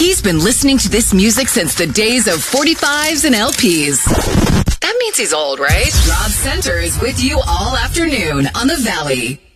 He's been listening to this music since the days of 45s and LPs. That means he's old, right? Rob Center is with you all afternoon on The Valley.